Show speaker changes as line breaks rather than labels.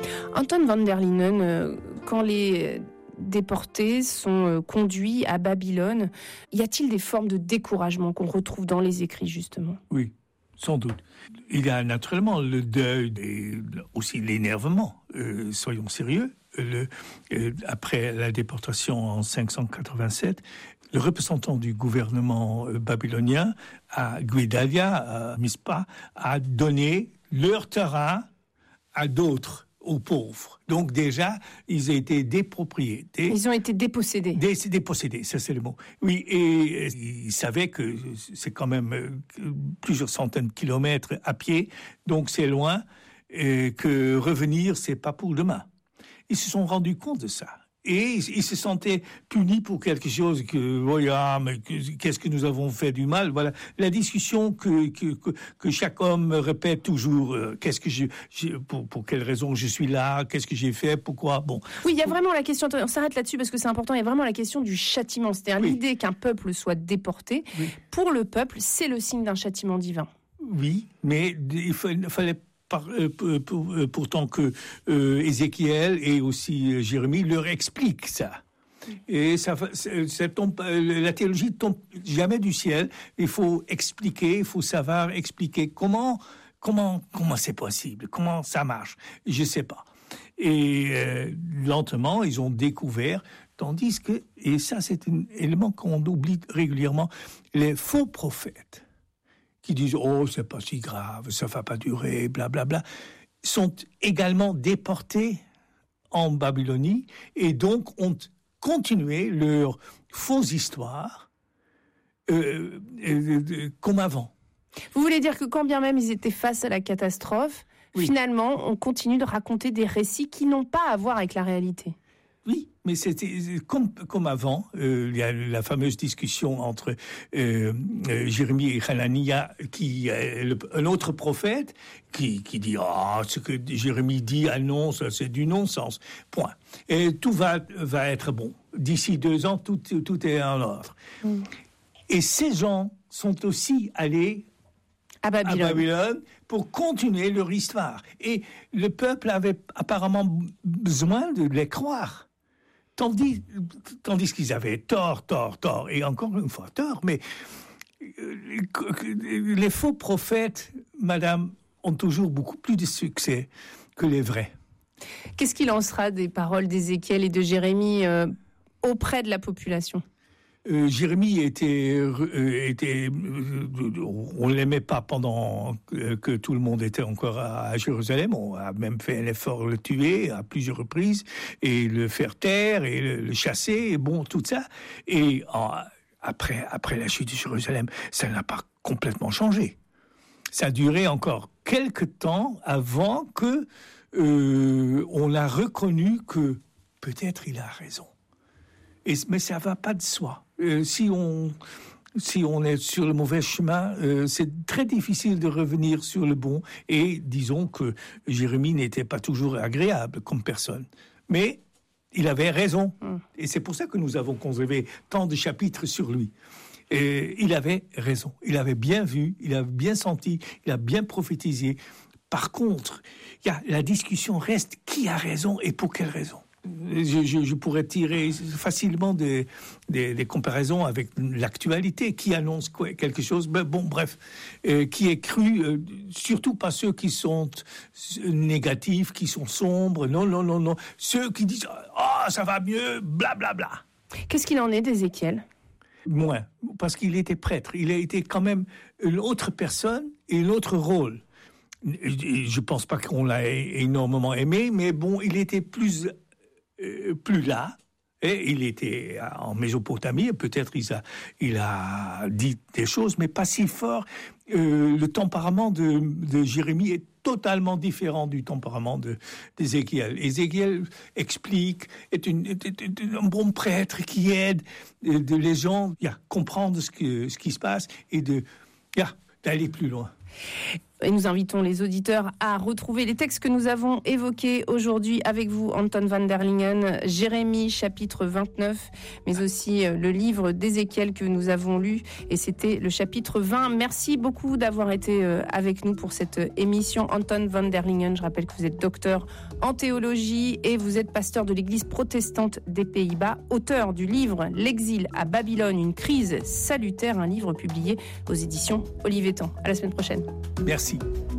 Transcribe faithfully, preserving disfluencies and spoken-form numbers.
Anton van der Linden, euh, quand les déportés sont euh, conduits à Babylone, y a-t-il des formes de découragement qu'on retrouve dans les écrits, justement ?
Oui, sans doute. Il y a naturellement le deuil et aussi l'énervement, euh, soyons sérieux. Le, euh, après la déportation en cinq cent quatre-vingt-sept, le représentant du gouvernement euh, babylonien à Guédalia, à Mispa, a donné leur terrain à d'autres, aux pauvres. Donc déjà, ils ont été dépropriés. Dé...
Ils ont été dépossédés.
Dé... Dépossédés, ça c'est le mot. Oui, et ils savaient que c'est quand même plusieurs centaines de kilomètres à pied, donc c'est loin, et que revenir, c'est pas pour demain. Ils se sont rendus compte de ça. Et ils se sentaient punis pour quelque chose que, voilà, mais qu'est-ce que nous avons fait du mal? Voilà. La discussion que, que, que, que chaque homme répète toujours, euh, qu'est-ce que je, je pour, pour quelle raison je suis là? Qu'est-ce que j'ai fait? Pourquoi? Bon.
Oui, il y a vraiment la question, on s'arrête là-dessus parce que c'est important, il y a vraiment la question du châtiment. C'est-à-dire oui. l'idée qu'un peuple soit déporté. Oui. Pour le peuple, c'est le signe d'un châtiment divin.
Oui, mais il fallait Par, euh, pour, euh, pourtant que euh, Ézéchiel et aussi euh, Jérémie leur expliquent ça. Et ça, ça, ça tombe, la théologie tombe jamais du ciel. Il faut expliquer, il faut savoir expliquer comment, comment, comment c'est possible, comment ça marche. Je sais pas. Et euh, lentement, ils ont découvert, tandis que, et ça c'est un élément qu'on oublie régulièrement, les faux prophètes qui disent « Oh, c'est pas si grave, ça va pas durer, blablabla », sont également déportés en Babylonie et donc ont continué leur fausse histoire euh, euh, euh, comme avant.
Vous voulez dire que quand bien même ils étaient face à la catastrophe, oui. finalement, on continue de raconter des récits qui n'ont pas à voir avec la réalité ?
Oui, mais c'était comme comme avant. Euh, il y a la fameuse discussion entre euh, euh, Jérémie et Hanania, qui est le, un autre prophète, qui qui dit ah oh, ce que Jérémie dit ah non ça c'est du non-sens. Point. Et tout va va être bon. D'ici deux ans tout tout est en ordre. Mm. Et ces gens sont aussi allés
à Babylone.
à Babylone pour continuer leur histoire. Et le peuple avait apparemment besoin de les croire. Tandis, tandis qu'ils avaient tort, tort, tort, et encore une fois tort, mais les faux prophètes, madame, ont toujours beaucoup plus de succès que les vrais.
Qu'est-ce qu'il en sera des paroles d'Ézéchiel et de Jérémie euh, auprès de la population ?
Euh, Jérémie était, euh, était, euh, on l'aimait pas pendant que, que tout le monde était encore à, à Jérusalem. On a même fait un effort de le tuer à plusieurs reprises et le faire taire et le, le chasser. Et bon, tout ça. Et en, après, après la chute de Jérusalem, ça n'a pas complètement changé. Ça a duré encore quelques temps avant que euh, on a reconnu que peut-être il a raison. Et, mais ça va pas de soi. Euh, si on si on est sur le mauvais chemin, euh, c'est très difficile de revenir sur le bon. Et disons que Jérémie n'était pas toujours agréable comme personne, mais il avait raison. Mmh. Et c'est pour ça que nous avons conservé tant de chapitres sur lui. Et il avait raison. Il avait bien vu, il avait bien senti, il a bien prophétisé. Par contre, y a, la discussion reste qui a raison et pour quelle raison. Je, je, je pourrais tirer facilement des, des, des comparaisons avec l'actualité, qui annonce quoi, quelque chose, ben bon, bref, euh, qui est cru, euh, surtout pas ceux qui sont négatifs, qui sont sombres, non, non, non, non, ceux qui disent « Ah, oh, ça va mieux, blablabla bla. ».
Qu'est-ce qu'il en est d'Ézéchiel ?
Moins, parce qu'il était prêtre, il a été quand même une autre personne et un autre rôle. Je pense pas qu'on l'a énormément aimé, mais bon, il était plus... Euh, plus là, et il était en Mésopotamie, et peut-être il a, il a dit des choses, mais pas si fort. Euh, le tempérament de, de Jérémie est totalement différent du tempérament de, d'Ézéchiel. Ézéchiel explique, est, une, est, est, est un bon prêtre qui aide de, de les gens à comprendre ce, que, ce qui se passe et de, yeah, d'aller plus loin.
Et nous invitons les auditeurs à retrouver les textes que nous avons évoqués aujourd'hui avec vous, Anton van der Lingen, Jérémie, chapitre vingt-neuf, mais aussi le livre d'Ézéchiel que nous avons lu, et c'était le chapitre vingt. Merci beaucoup d'avoir été avec nous pour cette émission. Anton van der Lingen, je rappelle que vous êtes docteur en théologie et vous êtes pasteur de l'Église protestante des Pays-Bas, auteur du livre L'exil à Babylone, une crise salutaire, un livre publié aux éditions Olivetan. À la semaine prochaine.
Merci.